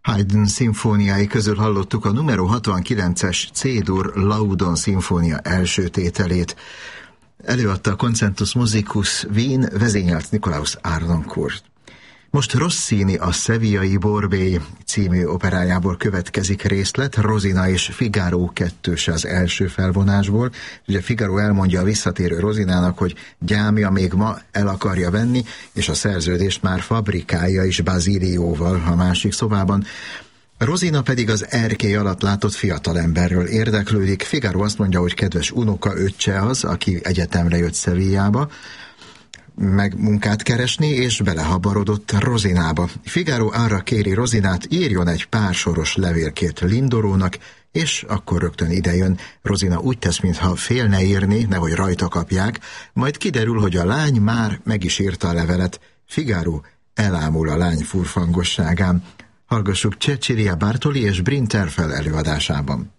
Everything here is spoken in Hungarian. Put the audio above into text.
Haydn szimfóniái közül hallottuk a numero 69-es C-dur Laudon szimfónia első tételét. Előadta a Concentus Musicus Wien, vezényelt Nikolaus Harnoncourt. Most Rossini a Sevillai Borbély című operájából következik részlet, Rosina és Figaro kettős az első felvonásból. Ugye Figaro elmondja a visszatérő Rosinának, hogy gyámja még ma el akarja venni, és a szerződést már fabrikálja is Basilióval a másik szobában. Rosina pedig az erkély alatt látott fiatalemberről érdeklődik. Figaro azt mondja, hogy kedves unoka öccse az, aki egyetemre jött Sevillába, meg munkát keresni, és belehabarodott Rosinába. Figaro arra kéri Rosinát, írjon egy pár soros levélkét Lindorónak, és akkor rögtön idejön. Rosina úgy tesz, mintha félne írni, nehogy rajta kapják, majd kiderül, hogy a lány már meg is írta a levelet. Figaro elámul a lány furfangosságán. Hallgassuk Cecilia Bartoli és Bryn Terfel előadásában.